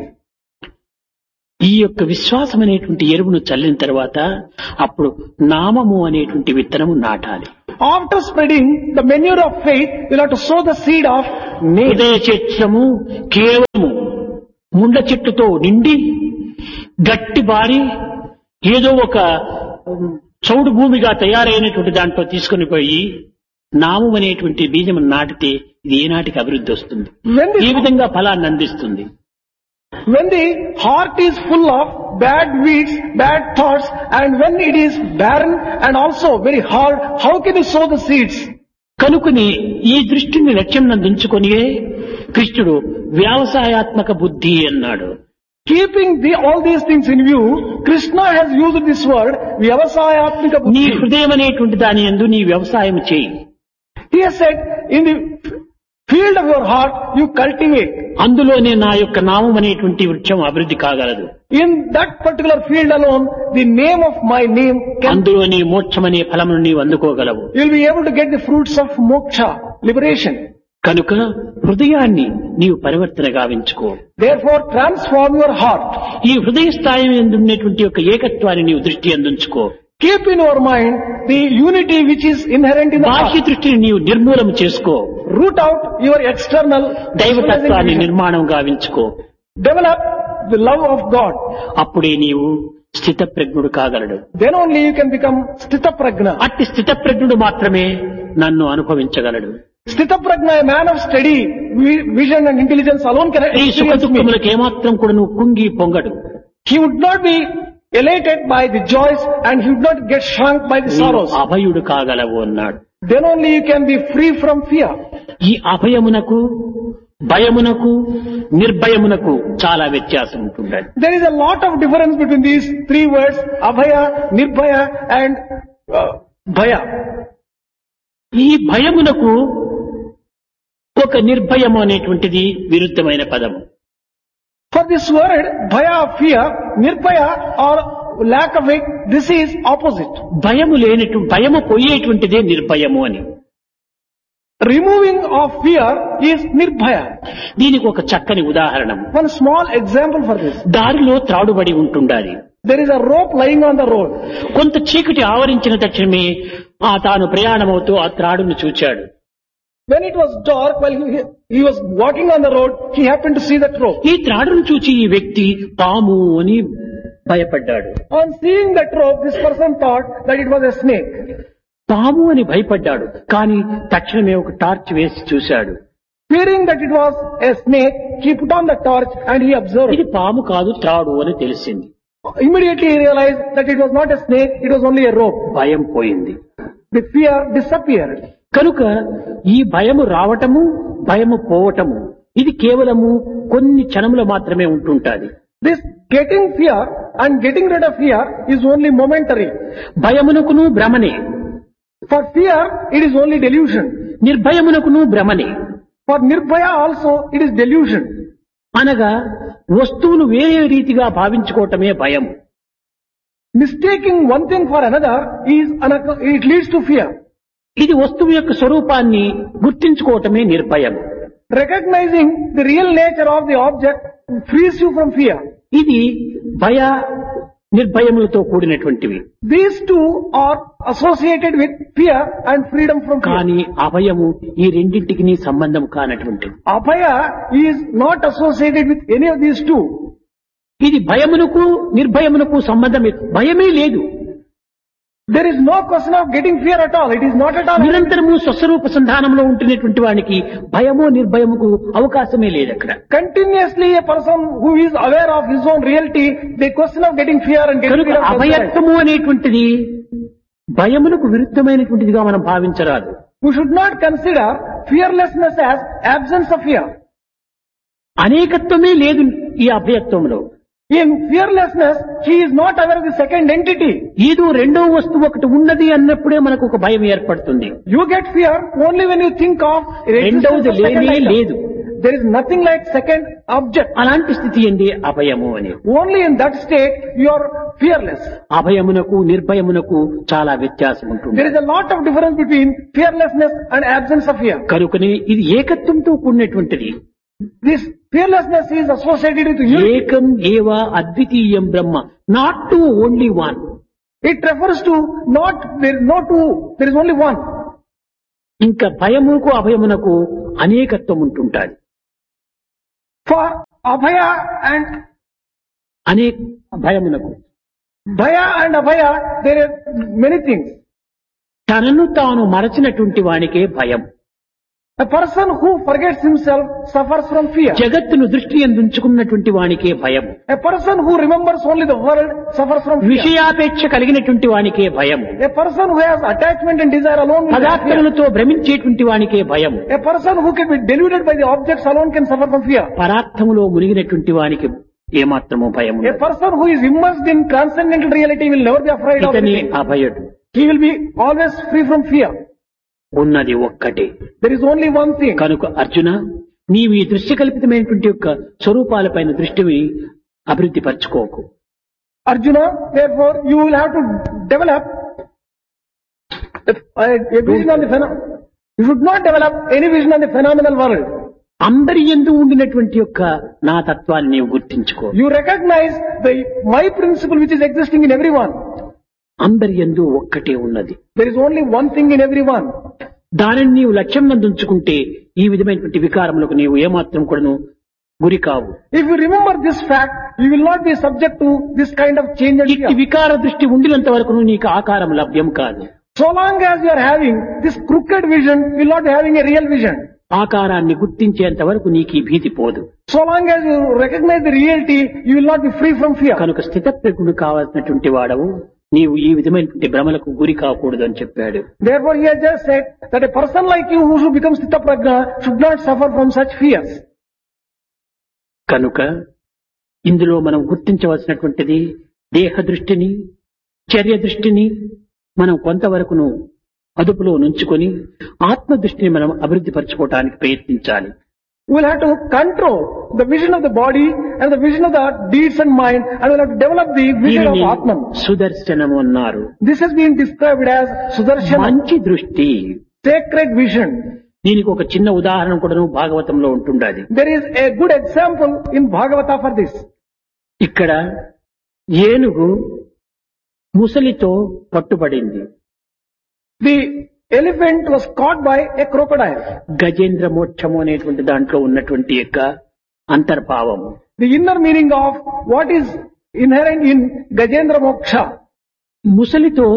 ఈ యొక్క విశ్వాసం అనేటువంటి ఎరువును చల్లిన తర్వాత అప్పుడు నామము అనేటువంటి విత్తనము నాటాలి. After spreading the manure of faith, you'll have to sow the seed of name. హృదయ చిత్రము కేవలము ముండ చెట్టుతో నిండి గట్టి బారి ఏదో ఒక చౌడు భూమిగా తయారైనటువంటి దాంట్లో తీసుకుని పోయి నామం అనేటువంటి బీజం నాటితే ఇది ఏనాటికి అభివృద్ధి వస్తుంది, When ఈ the, విధంగా ఫలాన్ని అందిస్తుంది. when the heart is full of bad weeds, bad thoughts, and when it is barren and also very hard, how can you sow the seeds? కనుకని ఈ దృష్టిని లక్ష్యం నందించుకొని కృష్ణుడు వ్యవసాయాత్మక బుద్ధి అన్నాడు. Keeping the, all these things in view, Krishna has used this word, Vyavasayatmika నీ Buddhi. హృదయం అనేటువంటి దాని యందు నీ వ్యవసాయం చేయి. He has said, in the field of your heart, you cultivate. అందులోనే నా యొక్క నామం అనేటువంటి వృక్షం అభివృద్ధి కాగలదు. In that particular field alone, the name of my name can, అందులోనే మోక్షం అనే ఫలమును నీవు అందుకోగలవు. you'll be able to get the fruits of moksha, liberation. కనుక హృదయాన్ని నీవు పరివర్తన గావించుకో. Therefore, transform your heart. ఈ హృదయ స్థాయి యందు ఉన్నటువంటి యొక్క ఏకత్వాన్ని నీవు దృష్టి అందించుకో. Keep in your mind the unity which is inherent in the బాహ్య heart. దృష్టిని నీవు నిర్మూలం చేసుకో. Root out your external దైవతత్వాన్ని vision. నిర్మాణం గావించుకో. Develop the love of God. అప్పుడే నీవు స్థిత ప్రజ్ఞుడు కాగలడు. Then only you can become Sthita Prajna. అట్టి స్థిత ప్రజ్ఞుడు మాత్రమే నన్ను అనుభవించగలడు. Sthita Prajna, a man of steady vi- vision and intelligence alone can ఈ సుఖ experience me. దుఃఖములకు ఏమాత్రం కూడా నువ్వు కుంగి పొంగడు. He would not be elated by the joys and he would not get shrunk by the నీవు sorrows. అభయుడు కాగలవు అన్నాడు. Then only you can be free from fear. ఈ అభయమునకు భయమునకు నిర్భయమునకు చాలా వ్యత్యాసం ఉంటుంది. There is a lot of difference between these three words, Abhaya, Nirbhaya and uh, Bhaya. ఈ భయమునకు ఒక నిర్భయము అనేటువంటిది విరుద్ధమైన పదము. For this word, Bhaya of fear, Nirbhaya or lack of it, this is opposite. భయము లేనటు భయము పోయేటువంటిదే నిర్భయము అని. Removing of fear is Nirbhaya. దీనికి ఒక చక్కని ఉదాహరణ. One small example for this. దారిలో త్రాడుబడి ఉంటుండాలి. There is a rope lying on the road. కొంత చీకటి ఆవరించిన తక్షణమే ఆ తాను ప్రయాణమవుతూ ఆ త్రాడును చూచాడు. When it was dark, while he, he was walking on the road, he happened to see that rope. ఈ త్రాడును చూచి ఈ వ్యక్తి పాము అని భయపడ్డాడు. On seeing that rope, this person thought that it was a snake. పాము అని భయపడ్డాడు. కానీ తక్షణమే ఒక టార్చ్ వేసి చూశాడు. Fearing that it was a snake, he put on the torch and he observed. ఇది పాము కాదు త్రాడు అని తెలిసింది. Immediately he realized that it was not a snake, it was only a rope. భయం పోయింది. The fear disappeared. కనుక ఈ భయము రావటము భయము పోవటము ఇది కేవలము కొన్ని క్షణములు మాత్రమే ఉంటుంటాది. This getting fear and getting rid of fear is only momentary. భయమునకును భ్రమనే, For fear, it is only delusion. నిర్భయమునకును భ్రమనే. For Nirbhaya also, it is delusion. అనగా వస్తువును వేరే రీతిగా భావించుకోవటమే భయం. Mistaking one thing for another is an, it leads to fear. ఇది వస్తువు యొక్క స్వరూపాన్ని గుర్తించుకోవటమే నిర్భయం. Recognizing the real nature of the object frees you from fear. ఇది భయ నిర్భయములతో కూడినటువంటివి. These two are associated with fear and freedom from fear. కానీ అభయము ఈ రెండింటికి సంబంధం కానటువంటిది. Abhaya is not associated with any of these two. ఇది భయమునకు నిర్భయమునకు సంబంధమే, భయమే లేదు. There is no question of getting fear at all. It is not at all. నిరంతరము స్వస్వరూప సంధానంలో ఉంటున్నటువంటి వానికి భయము నిర్భయముకు అవకాశమే లేదు అక్కడ. Continuously a person who is aware of his own reality, the question of getting fear and getting కనుక fear of అభయత్వము అనేటువంటిది భయమునకు విరుద్ధమైనటువంటిదిగా మనం భావించరాదు. we should not consider fearlessness as absence of fear. అనేకత్వమే లేదు ఈ అభయత్వంలో. In fearlessness, he is not aware of the second entity. ఏదో రెండో వస్తువు ఒకటి ఉన్నది అన్నప్పుడే మనకు ఒక భయం ఏర్పడుతుంది. You get fear only when you think of the existence రెండవది of second లేనే item. లేదు. There is nothing like second object. అలాంటి స్థితి ఏంది అభయము అని. Only in that state you are fearless. అభయమునకు నిర్భయమునకు చాలా వ్యత్యాసం ఉంటుంది. There is a lot of difference between fearlessness and absence of fear. కనుకనే ఇది ఏకత్వంతో కూడినటువంటిది. This fearlessness is associated with unity. ఏకం ఏవ అద్వితీయం బ్రహ్మ, not to only one. It refers to not, there is no two, there is only one. ఇంకా భయమునకు అభయమునకు అనేకత్వం ఉంటుంటాది. For abhaya and అనేక భయమునకు bhaya and abhaya, there are many things. తనను తాను మరచినటువంటి వానికే భయం. A person who forgets himself suffers from fear. జగత్తును దృష్టి ఎందుంచుకున్నటువంటి వానికే భయం. A person who remembers only the world suffers from fear. విషయాపేక్ష కలిగినటువంటి వానికే భయం. A person who has attachment and desire alone will have fear. పదార్థములతో భ్రమించేటువంటి వానికే భయం. A person who can be deluded by the objects alone can suffer from fear. పరార్థములో మునిగినటువంటి వానికి ఏమాత్రము భయం A ఉండదు. person who is immersed in transcendental reality will never be afraid of ఇతనే anything. అభయుడు. He will be always free from fear. ఉన్నది ఒక్కటే. There is only one thing. కనుక అర్జున, నీవు ఈ దృశ్య కల్పితమైనటువంటి యొక్క స్వరూపాలపైన దృష్టిని అభివృద్ధి పరచుకోకు. Arjuna, therefore, you will have to develop a, a vision on the phenomenon. You should not develop any vision on the phenomenal world. అందరి యందు ఉండినటువంటి యొక్క నా తత్వాన్ని నీవు గుర్తించుకో. You recognize the my principle which is existing in everyone. అందరి యందు ఒక్కటే ఉన్నది. There is only one thing in everyone. దానిని నీవు లక్ష్యం నందుంచుకుంటే ఈ విధమైనటువంటి వికారములకు నీవు ఏమాత్రం కూడాను గురి కావు. If you remember this fact, you will not be subject to this kind of change and ఇట్టి fear. వికార దృష్టి ఉండినంత వరకు నీకు ఆకారం లభ్యం కాదు. So long as you are having this crooked vision, you will not be having a real vision. ఆకారాన్ని గుర్తించేంత వరకు నీకు ఈ భీతి పోదు. So long as you recognize the reality, you will not be free from fear. కనుక స్థితప్రజ్ఞుడు కావాల్సినటువంటి వాడవు నీవు ఈ విధమైనటువంటి భ్రమలకు గురి కాకూడదు అని చెప్పాడు. Therefore, he has just said that a person like you who should become Sthita Prajna should not suffer from such fears. కనుక ఇందులో మనం గుర్తించవలసినటువంటిది దేహ దృష్టిని, చర్య దృష్టిని మనం కొంతవరకును అదుపులో నుంచుకొని ఆత్మ దృష్టిని మనం అభివృద్ధి పరచుకోవడానికి ప్రయత్నించాలి. We will have to control the vision of the body and the vision of the deeds and mind, and we will have to develop the vision of దీనిని Atman. సుదర్శనము అన్నారు. This has been described as Sudarshana, మంచి దృష్టి. sacred vision. దీనికి ఒక చిన్న ఉదాహరణ కూడాను భాగవతంలో ఉంటుండాలి. There is a good example in Bhagavata for this. ఇక్కడ ఏనుగు ముసలితో పట్టుబడింది. The elephant was caught by a crocodile. Gajendra మోక్షము అనేటువంటి దాంట్లో ఉన్నటువంటి యొక్క అంతర్భావము. The inner meaning of what is inherent in Gajendra Moksha. ముసలితో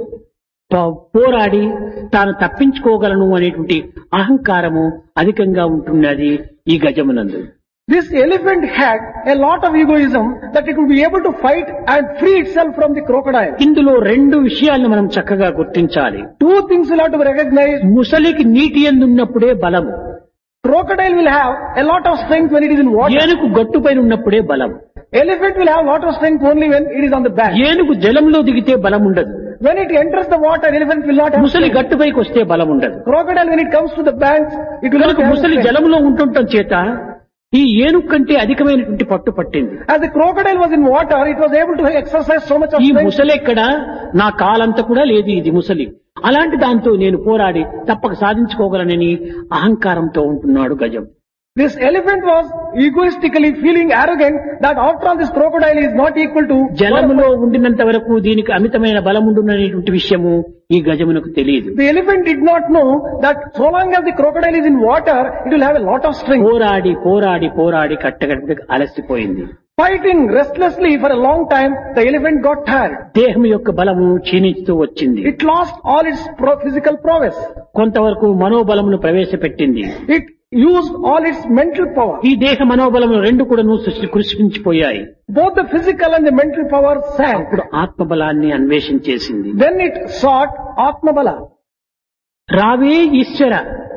ప- పోరాడి తాను తప్పించుకోగలను అనేటువంటి అహంకారము అధికంగా ఉంటున్నది ఈ గజమునందు. This elephant had a lot of egoism that it would be able to fight and free itself from the crocodile. ఇందులో రెండు విషయాలను మనం చక్కగా గుర్తించాలి. Two things will have to be recognized. ముసలికి నీటి ఎందున్నప్పుడే బలము, Crocodile will have a lot of strength when it is in water. ఏనుగు గట్టుపైన ఉన్నప్పుడే బలం. Elephant will have a lot of strength only when it is on the bank. ఏనుగు జలంలో దిగితే బలం ఉండదు. When it enters the water, elephant will not have ముసలి strength. గట్టుపైకి వస్తే బలం ఉండదు. Crocodile, when it comes to the banks, it will not కనుక have ముసలి strength. జలంలో ఉంటుండటం చేత ఈ ఏనుగు కంటే అధికమైనటువంటి పట్టు పట్టింది. As the crocodile was in water, it was able to exercise so much of ఈ strength. ముసలి ఎక్కడ, నా కాలంతా కూడా లేదు ఇది ముసలి. అలాంటి దాంతో నేను పోరాడి తప్పక సాధించుకోగలనని అహంకారంతో ఉంటున్నాడు గజం. This elephant was egoistically feeling arrogant that after all this crocodile is not equal to జలములో ఉండినంత వరకు దీనికి అమితమైన బలముండుననేటువంటి విషయము ఈ గజమునకు తెలియదు. The elephant did not know that so long as the crocodile is in water, it will have a lot of strength. పోరాడి పోరాడి పోరాడి కట్టగట్టుకు అలసిపోయింది. Fighting restlessly for a long time, the elephant got tired. దేహం యొక్క బలము క్షీణిస్తూ వచ్చింది. It lost all its pro- physical prowess. కొంతవరకు మనోబలమును ప్రవేశపెట్టింది. It used all its mental power. ఈ దేహ మనోబలములు రెండు కూడాను సృష్టి కృషించిపోయాయి. Both the physical and the mental power sank. అప్పుడు ఆత్మబలాన్ని అన్వేషించేసింది. Then it sought Atmabala. రావే ఈశ్వర,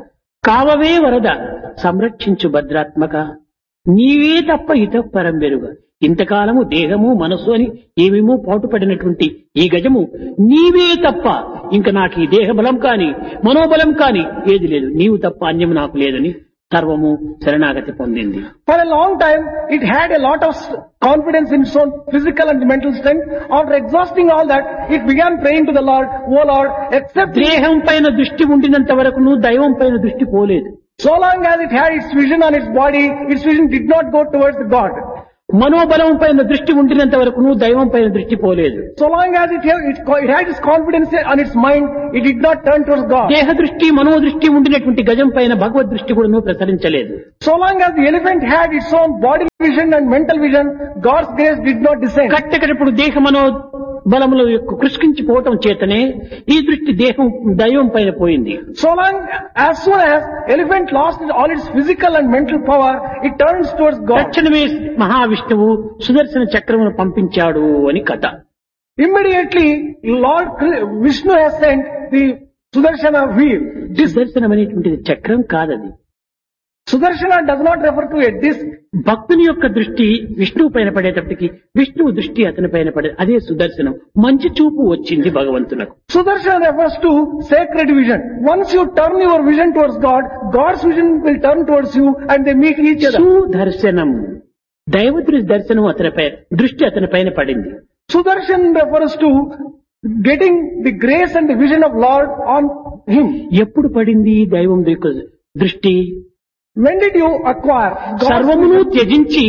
కావవే వరద, సంరక్షించు భద్రాత్మక, నీవే తప్ప ఇతపరం వెరుగ. ఇంతకాలము దేహము మనస్సు అని ఏమేమో పాటుపడినటువంటి ఈ గజము నీవే తప్ప ఇంకా నాకు ఈ దేహ బలం కాని మనోబలం కాని ఏది లేదు, నీవు తప్ప అన్యం నాకు లేదని సర్వము శరణాగతి పొందింది. For a long time, it had a lot of confidence in its own physical and mental strength. After exhausting all that, it began praying to the Lord, "O Lord, accept me." దేహం పైన దృష్టి ఉండినంత వరకు నువ్వు దైవం పైన దృష్టి పోలేదు. So long as it had its vision on its body, its vision did not go towards God. మనోబలం పైన దృష్టి ఉండినంత వరకు నువ్వు దైవం పైన దృష్టి పోలేదు. So long as it had, it, it had its confidence on its mind, it did not turn towards God. దేహ దృష్టి మనోదృష్టి ఉండినటువంటి గజం పైన భగవద్ దృష్టి కూడా నువ్వు ప్రసరించలేదు. So long as the elephant had its own body vision and mental vision, God's grace did not descend. కట్టకడప్పుడు దేహ మనో బలములు కృష్కించిపోవటం చేతనే ఈ దృష్టి దేహం దైవం పైన పోయింది. So long, as soon as elephant lost all its physical and mental power, it turns towards God. తక్షణమే మహావిష్ణువు సుదర్శన చక్రమును పంపించాడు అని కథ. Immediately, Lord Vishnu has sent the Sudarshana wheel. Sudarshanam అనేటువంటిది చక్రం కాదది. Sudarshana does not refer to a disc. భక్తుని యొక్క దృష్టి విష్ణువు పైన పడేటప్పటికి విష్ణువు దృష్టి అతని పైన పడే అదే సుదర్శనం. మంచి చూపు వచ్చింది భగవంతునకు. Sudarshana refers to sacred vision. Once you turn your vision towards God, God's vision will turn towards you and they meet each other. Sudarshanam దైవదృష్టి దర్శనం అతని పైన దృష్టి అతని పైన పడింది. Sudarshan refers to getting the grace and the vision of Lord on him. ఎప్పుడు పడింది దైవం యొక్క దృష్టి? When did you acquire God's సర్వమును త్యజించి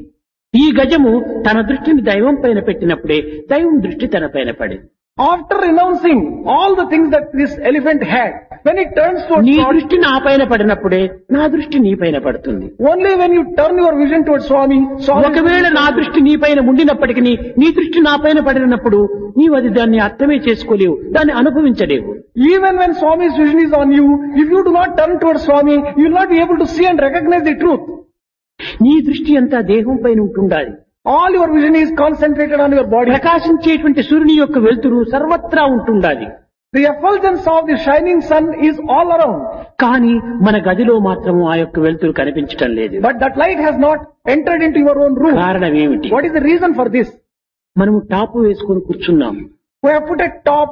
ఈ గజము తన దృష్టిని దైవం పైన పెట్టినప్పుడే దైవం దృష్టి తన పైన పడింది. After renouncing all the things that this elephant had, when it turns towards నీ God, దృష్టి నా పైన పడినప్పుడే నా దృష్టి నీ పైన పడుతుంది. only when you turn your vision towards Swami, Swami, ఒకవేళ నా దృష్టి నీ పైన ఉండినప్పటికీ నీ దృష్టి నా పైన పడినప్పుడు నీవు అది దాన్ని అర్థమే చేసుకోలేవు, దాన్ని అనుభవించలేవు. even when Swami's vision is on you, if you do not turn towards Swami, you will not be able to see and recognize the truth. నీ దృష్టి అంతా దేహం పైన ఉంటుండాలి. All your vision is concentrated on your body. ప్రకాశించేటువంటి సూర్యుని యొక్క వెలుతురు సర్వత్రా ఉంటుండాలి. The effulgence of the shining sun is all around. కానీ మన గదిలో మాత్రం ఆ యొక్క వెలుతురు కనిపించటం లేదు. But that light has not entered into your own room. కారణం ఏమిటి? What is the reason for this? మనము టాపు వేసుకొని కూర్చున్నాం. We have put a top.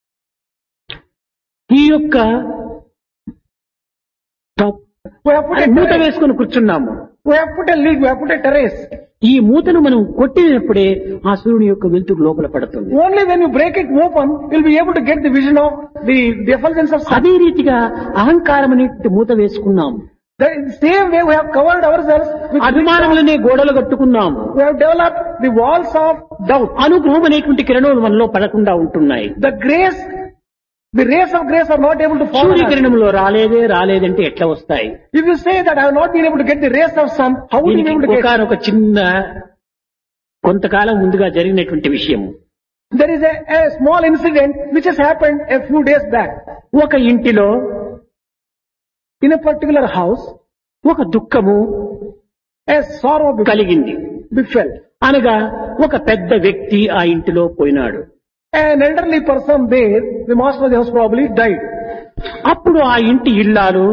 ఈ యొక్క top We have put a మూత terrace. వేసుకొని కూర్చున్నాము. We have put a lid. We have put a terrace. ఈ మూతను మనం కొట్టినప్పుడే ఆ సూర్యుని యొక్క వెలుతురు లోపల పడుతుంది. Only when you break it open, you'll be able to get the vision of the, the effulgence of sun. అదే రీతిగా అహంకారం అనే మూత వేసుకున్నాం. The same way we have covered ourselves with అభిమానములనే గోడలు కట్టుకున్నాం. we have developed the walls of doubt. అనుగ్రహం అనేటువంటి కిరణాలు మనలో పడకుండా ఉంటున్నాయి. The grace, the rays of grace are not able to fall on us. సూర్యకిరణంలో రాలేదే రాలేదంటే ఎట్లా వస్తాయి? If you say that I have not been able to get the rays of sun, how would you be able to get? ఒక చిన్న కొంతకాలం ముందుగా జరిగినటువంటి విషయం. There is a, a small incident which has happened a few days back. ఒక ఇంటిలో In a particular house, ఒక దుఃఖము a sorrow befell. కలిగింది. befell. అనగా ఒక పెద్ద వ్యక్తి ఆ ఇంటిలో పోయినాడు. An elderly person there, the master of the house probably died. అప్పుడు ఆ ఇంటి ఇల్లాలు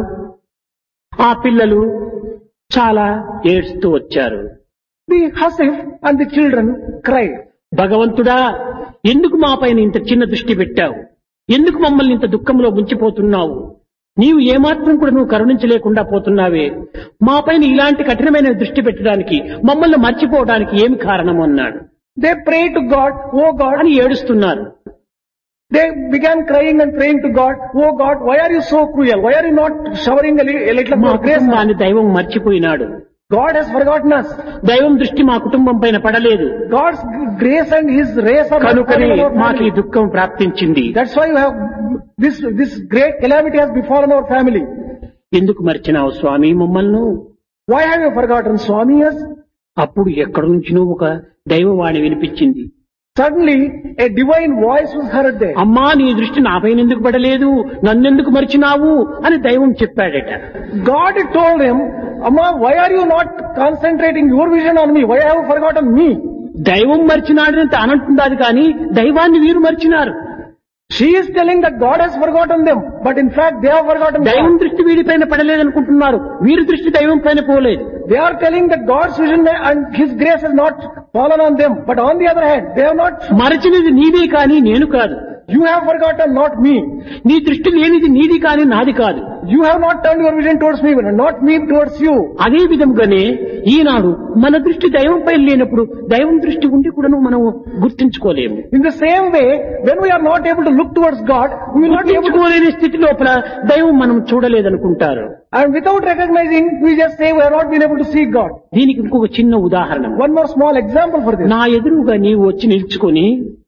ఆ పిల్లలు చాలా ఏడుస్తూ వచ్చారు. The Hasif and the children cried. భగవంతుడా, ఎందుకు మా పైన ఇంత చిన్న దృష్టి పెట్టావు? ఎందుకు మమ్మల్ని ఇంత దుఃఖంలో ముంచిపోతున్నావు? నీవు ఏమాత్రం కూడా నువ్వు కరుణించలేకుండా పోతున్నావే. మా పైన ఇలాంటి కఠినమైన దృష్టి పెట్టడానికి మమ్మల్ని మర్చిపోవడానికి ఏమి కారణం అన్నాడు. They prayed to God, "Oh God," అని ఏడుస్తున్నారు. they began crying and praying to God, "Oh God, why are you so cruel? Why are you not showering a little, a little మా more grace?" కుటుంబాన్ని దైవం మర్చిపోయినాడు. God has forgotten us. దైవం దృష్టి మా కుటుంబం పైన పడలేదు. God's grace and His rays are not కనుకనే falling on our మాకు ఈ family. దుఃఖం ప్రాప్తించింది. That's why you have this this great calamity has befallen our family. ఎందుకు మర్చినావు స్వామి మమ్మల్ని? Why have you forgotten Swami us? అప్పుడు ఎక్కడి నుంచినో ఒక దైవవాణి వినిపించింది. Suddenly, a divine voice was heard there. అమ్మా, నీ దృష్టి నాపైన ఎందుకు పడలేదు, నన్నెందుకు మర్చినావు అని దైవం చెప్పాడట. God told him, "Amma, why are you not concentrating your vision on me? Why have you forgotten me?" దైవం మర్చినాడని అనంటున్నది కానీ దైవాన్ని వీరు మర్చినారు. She is telling that God has forgotten them, but in fact they have forgotten దైవం God. దృష్టి వీడిపైన పడలేదనుకుంటున్నారు, వీరి దృష్టి దైవం పైన పోలేదు. They are telling that God's vision and His grace has not fallen on them, but on the other hand, they have not. మరచినది నీదే కానీ నేను కాదు. You have forgotten, not me. నీ దృష్టి లేనిది నీది కానీ నాది కాదు. You have not turned your vision towards me, not me towards you. అదే విధంగానే ఈనాడు మన దృష్టి దైవం పైన లేనప్పుడు దైవం దృష్టి ఉండి కూడాను మనం గుర్తించుకోలేము. In the same way, when we are not able to look towards God, we will not be able to. గుర్తించుకోలేని స్థితి లోపల దైవం మనం చూడలేదనుకుంటారు. And without recognizing, we just say we have not been able to see God. దీనికి ఇంకొక చిన్న ఉదాహరణ. One more small example for this. నా ఎదురుగా నీవు వచ్చి నిల్చుకొని,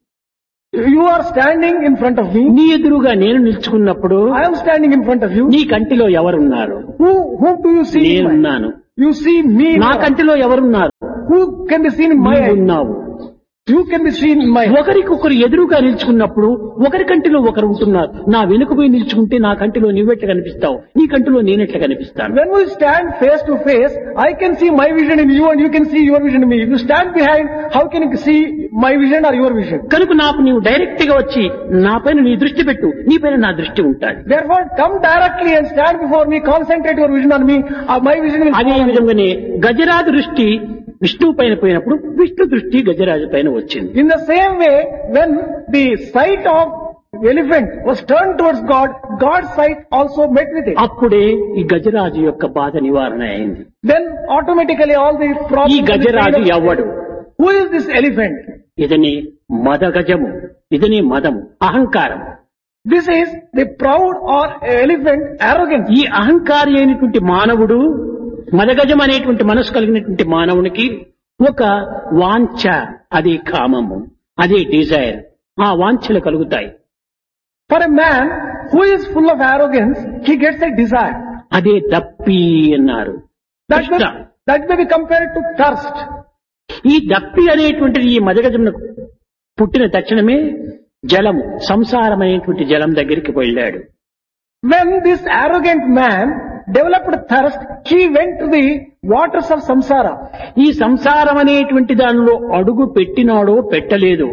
You are standing in front of me. నీ ఎదురుగా నేను నిల్చుకున్నప్పుడు I am standing in front of you. నీ కంటిలో ఎవరున్నారు? Who, whom do you see? in my- నేనున్నాను. You see me. నా కంటిలో ఎవరున్నారు? Who can be seen in my నీవు eye? ఉన్నావు. You can be seen in my eye. ఒకరికొకరు ఎదురుగా నిల్చుకున్నప్పుడు ఒకరి కంటిలో ఒకరు ఉంటున్నారు. నా వెనుక పోయి నిల్చుకుంటే నా కంటిలో నువ్వెట్లా కనిపిస్తావు, నీ కంటిలో నేనెట్లా కనిపిస్తాను. When we stand face to face, I can see my vision in you and you can see your vision in me. If you stand behind, how can you see my vision or your vision? కనుక నాకు నీవు direct గా వచ్చి నా పైన నీ దృష్టి పెట్టు, నీ పైన నా దృష్టి ఉంటాడు. Therefore, come directly and stand before me, concentrate your vision on me, or my vision will అదే follow you. విధంగానే గజరాజు దృష్టి విష్ణువు పైన పోయినప్పుడు విష్ణు దృష్టి గజరాజు పైన వచ్చింది. In the same way, when the sight of elephant was turned towards God, God's sight also met with it. అప్పుడే ఈ గజరాజు యొక్క బాధ నివారణ అయింది. Then automatically all the ఈ problems. గజరాజు ఎవడు? Who is this elephant? ఇదని మద గజము, ఇదని మదము, అహంకారం. This is the proud or elephant arrogance. ఈ అహంకారి అయినటువంటి మానవుడు, మదగజం అనేటువంటి మనసు కలిగినటువంటి మానవునికి ఒక వాంఛ, అదే కామము, అదే డిజైర్, ఆ వాంఛలు కలుగుతాయి. For a man who is full of arrogance, he gets a desire. అదే దప్పి అన్నారు. That may, that may be compared to thirst. ఈ దప్పి అనేటువంటిది ఈ మదగజమునకు పుట్టిన తక్షణమే జలము, సంసారం అనేటువంటి జలం దగ్గరికి వెళ్ళాడు. When this arrogant man developed thirst, he went to the waters of samsara. ఈ సంసారం అనేటువంటి దానిలో అడుగు పెట్టినాడో పెట్టలేదు,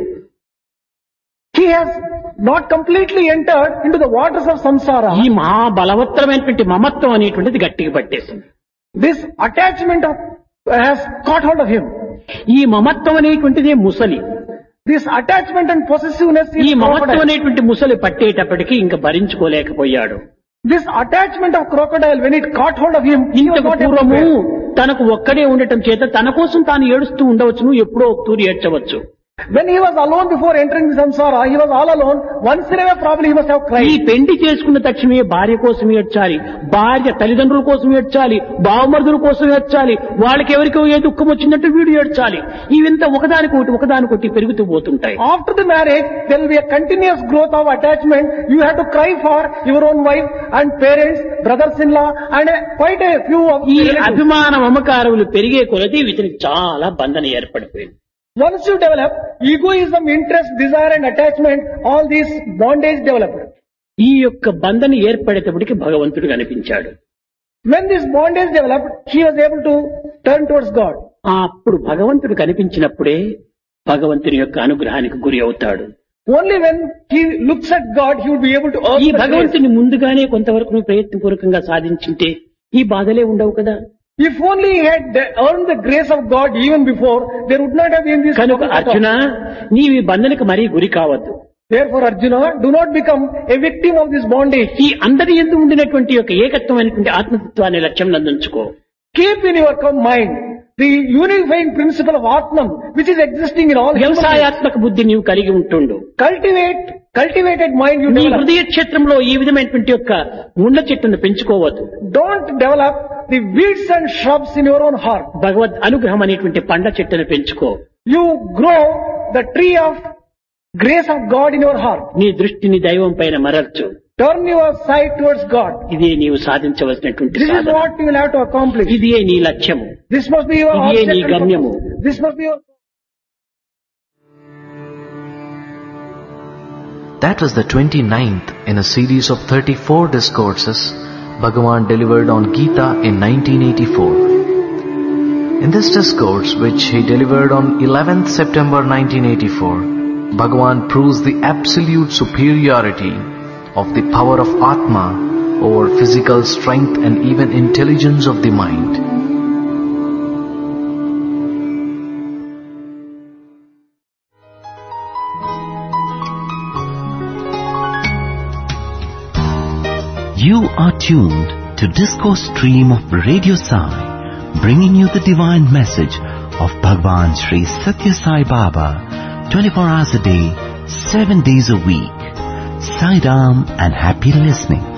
He has not completely entered into the waters of samsara. ఈ మహాబలవత్తరమైనటువంటి మమత్వం అనేటువంటిది గట్టిగా పట్టేసింది. This attachment of, has caught hold of him. ఈ మమత్వం అనేటువంటిదే ముసలి. This attachment and possessiveness ఈ is మమత్వం crocodile. అనేటువంటి ముసలి పట్టేటప్పటికి ఇంకా భరించుకోలేకపోయాడు. This attachment of crocodile, when it caught hold of him, he was ఇంతకు not able to పూర్వము bear. తనకు ఒక్కడే ఉండటం చేత తన కోసం తాను ఏడుస్తూ ఉండవచ్చును, ఎప్పుడో ఒక తూరి ఏడ్చవచ్చు. When he was alone before entering the samsara, he was all alone. Once in a while probably he must have ఈ cried. పెండి చేసుకున్న తక్షణమే భార్య కోసం ఏడ్చాలి, భార్య తల్లిదండ్రుల కోసం ఏడ్చాలి, బావమరుదుల కోసం ఏడ్చాలి, వాళ్ళకి ఎవరికో ఏ దుఃఖం వచ్చినట్టు వీడు ఏడ్చాలి. ఇవంతా ఒకదానికొకటి ఒకదానికొకటి పెరుగుతూ పోతుంటాయి. After the marriage, there will be a continuous growth of attachment. You have to cry for your own wife and parents, brothers-in-law, and a, quite a few of ఈ the relatives. అభిమాన మమకారములు పెరిగే కొలది వీటికి చాలా బంధన ఏర్పడిపోయింది. Once you develop egoism, interest, desire and attachment, all these bondage developed. ఈ యొక్క బంధన ఏర్పడేటప్పటికి భగవంతుడు కనిపించాడు. When this bondage developed, he was able to turn towards God. ఆ అప్పుడు భగవంతుడు కనిపించినప్పుడే భగవంతుని యొక్క అనుగ్రహానికి గురి అవుతాడు. Only when he looks at God, he will be able to earn ఈ the grace. భగవంతుని ముందుగానే కొంతవరకు నువ్వు ప్రయత్నపూర్వకంగా సాధించింటే ఈ బాధలే ఉండవు కదా. If only he had earned the grace of God even before, there would not have been this కనుక problem at all. అర్జున, నీవు ఈ బంధనకు మరీ గురి కావద్దు. Therefore, Arjuna, do not become a victim of this bondage. ఈ అందరి యందు ఉండినటువంటి యొక్క ఏకత్వమైనటువంటి ఆత్మతత్వాన్ని లక్ష్యం నందుంచుకో. Keep in your mind the unifying principle of Atman, which is existing in all human beings. వ్యవసాయాత్మక బుద్ధి నీవు కలిగి ఉంటుండు. Cultivate, cultivated mind you నీ develop. హృదయ క్షేత్రంలో ఈ విధమైనటువంటి యొక్క ముళ్ళ చెట్టును పెంచుకోవద్దు. Don't develop the weeds and shrubs in your own heart. భగవద్ అనుగ్రహం అనేటువంటి పండ్ల చెట్టును పెంచుకో. You grow the tree of grace of God in your heart. నీ దృష్టిని దైవం పైన మరల్చు. Turn your sight towards God. ఇదే నీవు సాధించవలసినటువంటి This is Sadhana. what you will have to accomplish. ఇదే నీ లక్ష్యము. This must be your ఇదే నీ object. గమ్యము. This must be your. That was the twenty-ninth in a series of thirty-four discourses Bhagavan delivered on Gita in nineteen eighty-four. In this discourse, which he delivered on eleventh September nineteen eighty-four, Bhagavan proves the absolute superiority of the power of Atma over physical strength and even intelligence of the mind. You are tuned to Discourse Stream of Radio Sai, bringing you the divine message of Bhagwan Sri Satya Sai Baba, twenty-four hours a day, seven days a week. Sai Ram and happy listening.